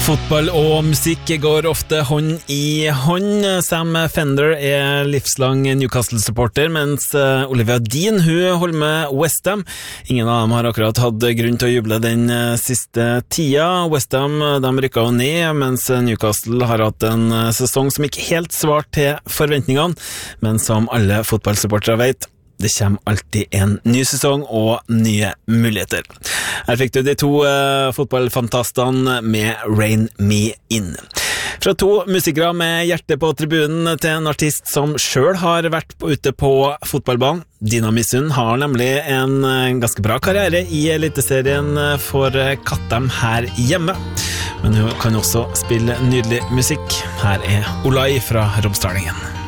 Fotball og musikk går ofte hånd i hånd. Sam Fender livslang Newcastle-supporter, mens Olivia Dean hun holder med West Ham. Ingen av dem har akkurat hatt grunn til å juble den siste tida. West Ham de rykket jo ned, mens Newcastle har hatt en sesong som ikke helt svarte til forventningene, men som alle fotballsupportere vet, det kommer alltid en ny sesong og nye muligheter. Her fikk du de to fotballfantastene med Rain Me In. Fra to musikere med hjerte på tribunen til en artist som selv har vært ute på fotballbanen. Dina Misund har nemlig en ganske bra karriere i eliteserien for Kattem her hjemme. Men hun kan også spille nydelig musikk. Her Olai fra Romsdalingen.